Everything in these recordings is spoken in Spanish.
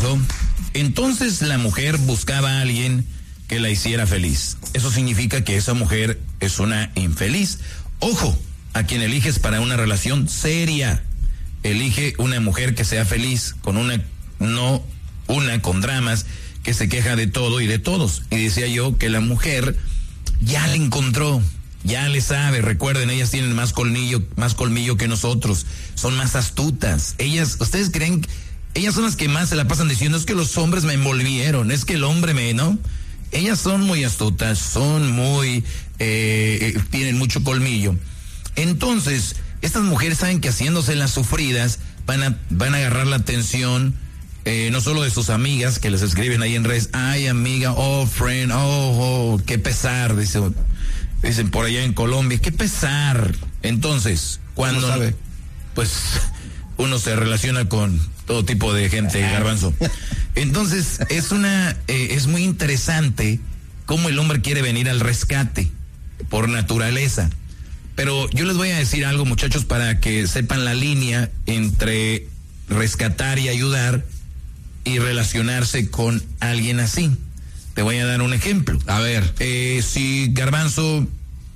dijo, entonces la mujer buscaba a alguien que la hiciera feliz. Eso significa que esa mujer es una infeliz. Ojo, a quien eliges para una relación seria. Elige una mujer que sea feliz, no una con dramas, que se queja de todo y de todos. Y decía yo que la mujer ya le encontró, ya le sabe. Recuerden, ellas tienen más colmillo que nosotros, son más astutas. Ustedes creen, ellas son las que más se la pasan diciendo, es que los hombres me envolvieron, es que el hombre ¿no? Ellas son muy astutas, son muy, tienen mucho colmillo. Entonces, estas mujeres saben que haciéndose las sufridas van a agarrar la atención, no solo de sus amigas que les escriben ahí en redes, ay amiga, oh friend, oh, qué pesar, dicen por allá en Colombia, qué pesar. Entonces, cuando pues uno se relaciona con todo tipo de gente, Garbanzo. Entonces, es muy interesante cómo el hombre quiere venir al rescate por naturaleza. Pero yo les voy a decir algo, muchachos, para que sepan la línea entre rescatar y ayudar y relacionarse con alguien así. Te voy a dar un ejemplo. A ver, si Garbanzo,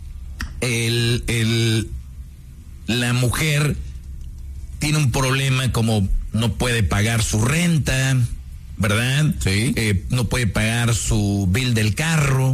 la mujer tiene un problema como no puede pagar su renta, ¿verdad? Sí. No puede pagar su bill del carro,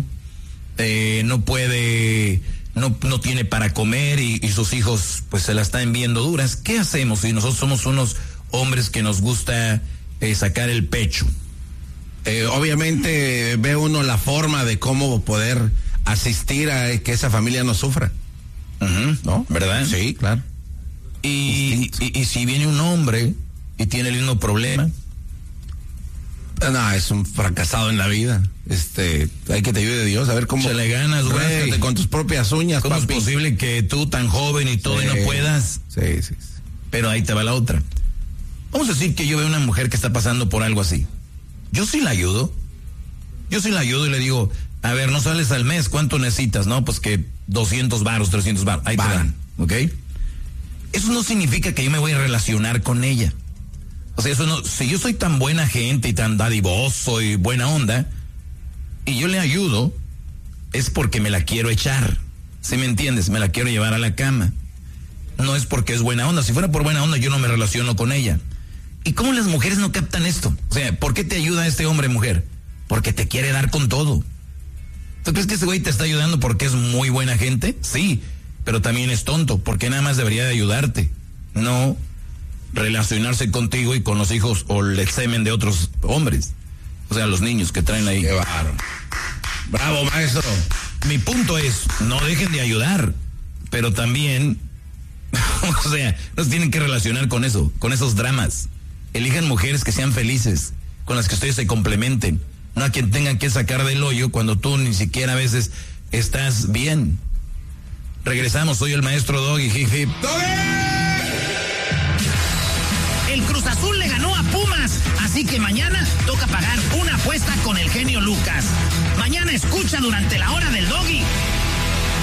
no tiene para comer y sus hijos pues se la están viendo duras. ¿Qué hacemos si nosotros somos unos hombres que nos gusta sacar el pecho? Obviamente ve uno la forma de cómo poder asistir a que esa familia no sufra. ¿No? ¿Verdad? Sí, claro. Y si viene un hombre y tiene el mismo problema. No, es un fracasado en la vida. Hay que te ayude Dios, a ver cómo. Se le ganas, güey. Con tus propias uñas, ¿Cómo papi? es posible que tú tan joven y todo y no puedas? Sí. Pero ahí te va la otra. Vamos a decir que yo veo una mujer que está pasando por algo así. Yo sí la ayudo y le digo, a ver, no sales al mes, ¿cuánto necesitas? No, pues que 200 varos, 300 varos, ahí te dan, ¿ok? Eso no significa que yo me voy a relacionar con ella. O sea, eso no, si yo soy tan buena gente y tan dadivoso y buena onda, y yo le ayudo, es porque me la quiero echar. ¿Sí me entiendes? Me la quiero llevar a la cama. No es porque es buena onda. Si fuera por buena onda, yo no me relaciono con ella. ¿Y cómo las mujeres no captan esto? O sea, ¿por qué te ayuda este hombre, mujer? Porque te quiere dar con todo. ¿Tú crees que ese güey te está ayudando porque es muy buena gente? Sí, pero también es tonto, porque nada más debería de ayudarte. No relacionarse contigo y con los hijos o el semen de otros hombres. O sea, los niños que traen ahí. Qué bárbaro. Bravo, maestro. Mi punto es, no dejen de ayudar, pero también, o sea, no se tienen que relacionar con eso, con esos dramas. Elijan mujeres que sean felices, con las que ustedes se complementen, no a quien tengan que sacar del hoyo cuando tú ni siquiera a veces estás bien. Regresamos, soy el maestro Doggy, hip hip. El Cruz Azul le ganó a Pumas, así que mañana toca pagar una apuesta con el genio Lucas. Mañana escucha durante la hora del Doggy